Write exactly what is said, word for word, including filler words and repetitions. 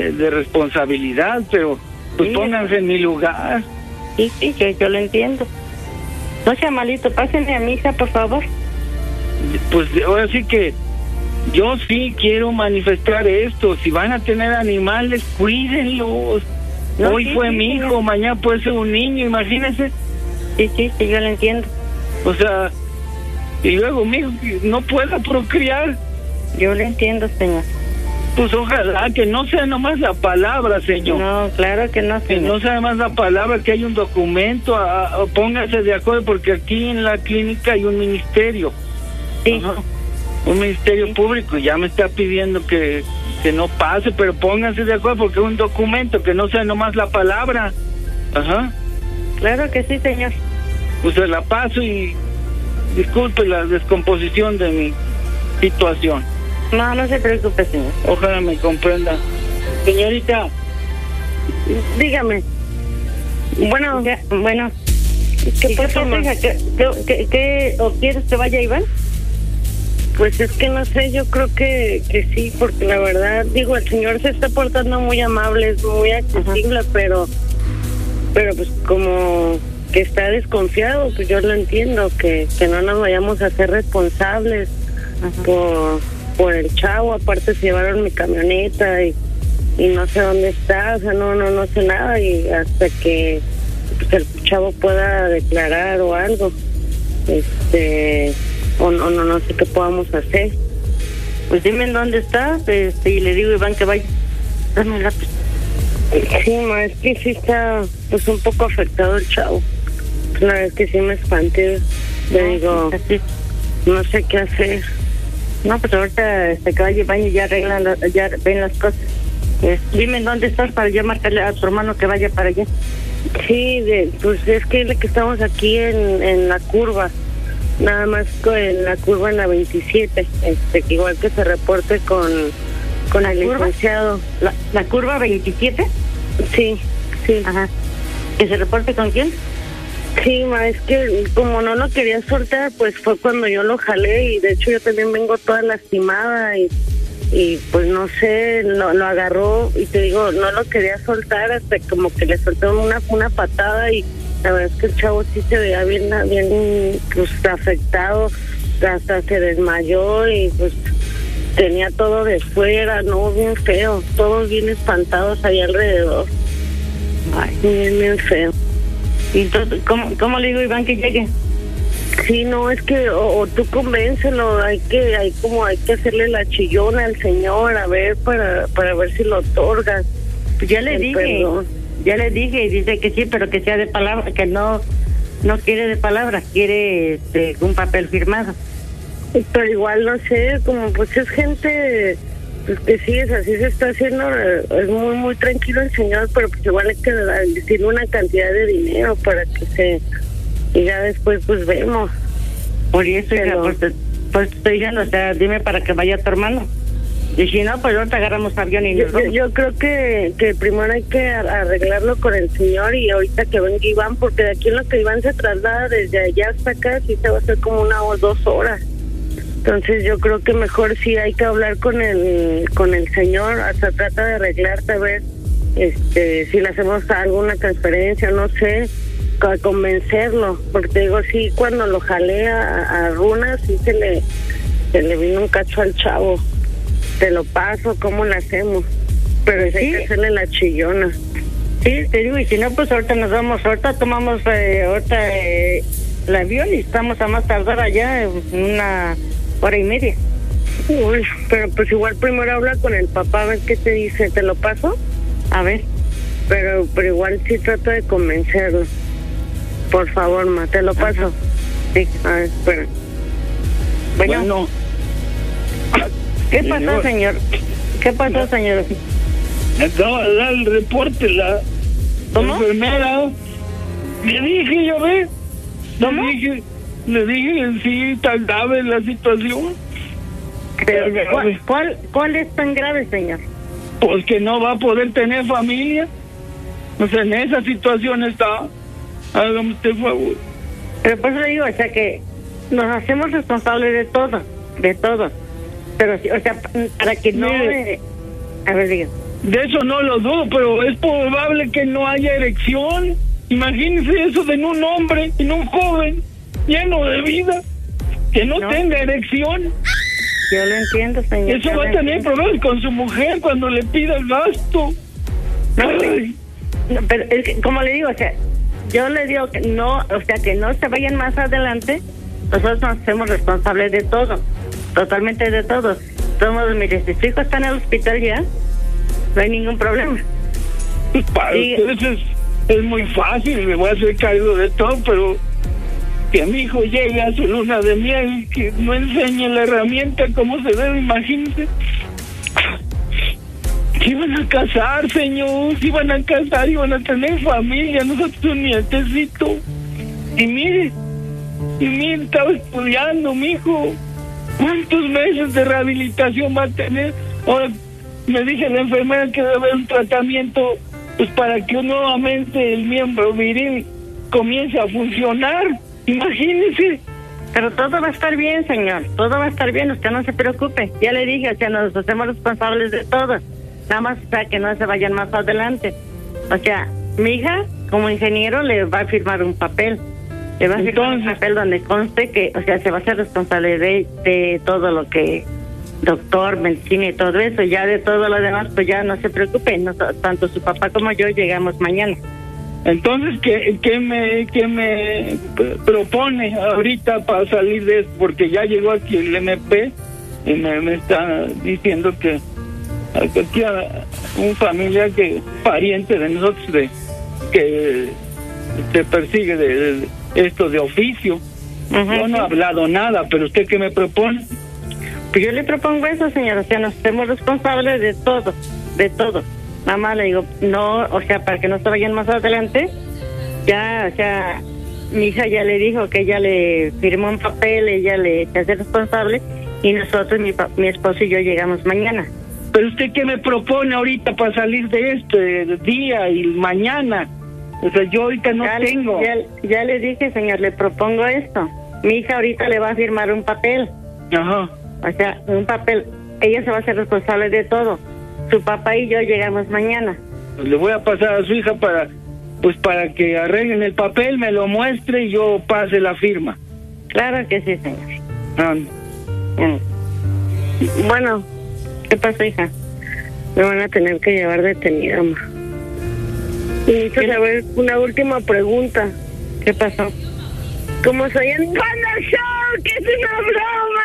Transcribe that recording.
de, de responsabilidad, pero pues sí, pónganse en mi lugar. Sí, sí, yo, yo lo entiendo. No sea malito, pásenme a mi hija, por favor. Pues ahora sí que yo sí quiero manifestar esto. Si van a tener animales, cuídenlos. No, Hoy sí, fue sí, mi hijo, señor. Mañana puede ser un niño, imagínense. Sí, sí, sí, yo lo entiendo. O sea, y luego mi hijo no pueda procrear. Yo lo entiendo, señor. Pues ojalá que no sea nomás la palabra, señor. No, claro que no, señor. Que no sea nomás la palabra, que hay un documento, a, a, pónganse de acuerdo, porque aquí en la clínica hay un ministerio. Sí. Ajá. Un ministerio sí. público, ya me está pidiendo que, que no pase, pero pónganse de acuerdo, porque es un documento, que no sea nomás la palabra. Ajá. Claro que sí, señor. Pues se la paso y disculpe la descomposición de mi situación. No, no se preocupe, señor. Ojalá me comprenda. Señorita. Dígame. Bueno, ya, bueno. ¿Qué pasa, hija? ¿Qué, qué, qué, qué, ¿O quieres que vaya Iván? Pues es que no sé, yo creo que, que sí, porque la verdad, digo, el señor se está portando muy amable, es muy accesible, uh-huh. pero pero pues como que está desconfiado, pues yo lo entiendo, que, que no nos vayamos a hacer responsables uh-huh. por, por el chavo. Aparte se llevaron mi camioneta y, y no sé dónde está, o sea, no, no, no sé nada, y hasta que pues, el chavo pueda declarar o algo, este... o no, no, no sé qué podamos hacer. Pues dime en dónde está, este, y le digo a Iván que vaya. Dame el lápiz. Sí, ma, es que sí está pues un poco afectado el chavo. Una vez que sí me espanté, le no, digo, sí, no sé qué hacer. No, pues ahorita este, que vaya Iván y ya arreglan, la, ya ven las cosas. Eh, dime en dónde estás para ya marcarle a tu hermano que vaya para allá. Sí, de, pues es que, es que estamos aquí en, en la curva. Nada más en la curva en la veintisiete, este, que igual que se reporte con con el licenciado. ¿La, ¿La curva veintisiete? Sí, sí. Ajá. ¿Que se reporte con quién? Sí, ma, es que como no lo quería soltar, pues fue cuando yo lo jalé, y de hecho yo también vengo toda lastimada y, y pues no sé, lo, lo agarró, y te digo, no lo quería soltar hasta como que le soltó una, una patada, y la verdad es que el chavo sí se veía bien, bien pues afectado, hasta se desmayó y pues tenía todo de fuera, no, bien feo, todos bien espantados ahí alrededor. Ay, bien, bien feo. ¿Y entonces cómo, cómo le digo a Iván que llegue? Sí, no, es que o, o tú convéncelo, hay que, hay como hay que hacerle la chillona al señor, a ver, para, para ver si lo otorgan. Pues ya le dije. Perdón. Ya le dije y dice que sí, pero que sea de palabra, que no no quiere de palabra, quiere este, un papel firmado. Pero igual no sé, como pues es gente pues que sí, es así se está haciendo, es muy muy tranquilo el señor, pero pues igual hay que decirle una cantidad de dinero para que se, y ya después pues vemos. Por eso, pero, hija, pues, te, pues estoy diciendo, o sea, dime para que vaya tu hermano. Y si no, pues ahorita agarramos avión y nos vamos. Yo, yo creo que, que primero hay que arreglarlo con el señor, y ahorita que venga Iván, porque de aquí en lo que Iván se traslada desde allá hasta acá, sí se va a hacer como una o dos horas. Entonces yo creo que mejor sí hay que hablar con el con el señor, hasta trata de arreglarte, a ver este, si le hacemos alguna transferencia, no sé, para convencerlo, porque digo, sí, cuando lo jalé a, a Runa, sí se le, se le vino un cacho al chavo. Te lo paso, ¿cómo lo hacemos? Pero sí hay que hacerle la chillona. Sí, te digo, y si no, pues ahorita nos vamos, ahorita tomamos eh, ahorita eh, el avión y estamos a más tardar allá en una hora y media. Uy, pero pues igual primero habla con el papá, a ver qué te dice, ¿te lo paso? A ver. Pero pero igual sí trata de convencerlo. Por favor, ma, te lo paso. Ajá. Sí. A ver, espera. Bueno. bueno. ¿Qué pasó, señor? ¿Qué pasó, señor? Acaba de dar el reporte la, la enfermera. Le dije, yo ve. ¿Cómo? Le dije, le dije, sí, tan grave la situación. Pero, ¿cuál, cuál, ¿Cuál es tan grave, señor? Pues que no va a poder tener familia. O sea, en esa situación está. Hágame usted favor. Pero por eso le digo, o sea, que nos hacemos responsables de todo, de todo. Pero, o sea, para que no... Mire, a ver, diga. De eso no lo dudo, pero es probable que no haya erección. Imagínese eso en un hombre, en un joven lleno de vida, que no, no. tenga erección. Yo lo entiendo, señor. Eso va a tener problemas con su mujer cuando le pida el gasto. No, no, pero es que, como le digo, o sea, yo le digo que no, o sea, que no se vayan más adelante. Nosotros nos hacemos responsables de todo, totalmente de todo. Todos, mire, si su hijo está en el hospital ya, no hay ningún problema. Para y, ustedes es, es muy fácil, me voy a hacer cargo de todo, pero que mi hijo llegue a su luna de miel, que no enseñe la herramienta como se debe, imagínense. Se iban a casar, señor, se iban a casar, iban a tener familia, nosotros un nietecito. Y mire, y mire, estaba estudiando, mi hijo. ¿Cuántos meses de rehabilitación va a tener? Ahora me dice la enfermera que debe haber un tratamiento pues para que nuevamente el miembro viril comience a funcionar. Imagínese. Pero todo va a estar bien, señor. Todo va a estar bien, usted no se preocupe. Ya le dije, o sea, nos hacemos responsables de todo. Nada más para que no se vayan más adelante. O sea, mi hija, como ingeniero, le va a firmar un papel. Le va a firmar Entonces, un papel donde conste que, o sea, se va a hacer responsable de, de todo lo que doctor, medicina y todo eso. Ya de todo lo demás, pues ya no se preocupe. No, tanto su papá como yo llegamos mañana. Entonces, ¿qué, qué me qué me propone ahorita para salir de esto? Porque ya llegó aquí el M P y me, me está diciendo que aquí un familiar que pariente de nosotros de que se persigue de, de esto de oficio. Uh-huh. Yo no he hablado nada, pero ¿usted qué me propone? Pues yo le propongo eso, señora, o sea, nos hacemos responsables de todo, de todo. Nada más le digo, no, o sea, para que no se vayan más adelante, ya, o sea, mi hija ya le dijo que ella le firmó un papel, ella le se hace responsable, y nosotros, mi, mi esposo y yo llegamos mañana. Pero usted qué me propone ahorita para salir de este día y mañana. O sea, yo ahorita no ya tengo. Le, ya, ya le dije, señor, le propongo esto. Mi hija ahorita le va a firmar un papel. Ajá. O sea, un papel. Ella se va a hacer responsable de todo. Su papá y yo llegamos mañana. Pues le voy a pasar a su hija para, pues para que arreglen el papel, me lo muestre y yo pase la firma. Claro que sí, señor. Ah. Mm. Bueno, ¿qué pasa, hija? Me van a tener que llevar detenida, ma. Y necesito saber una última pregunta. ¿Qué pasó? ¿Cómo soy en Panda Show? ¡Que es una broma!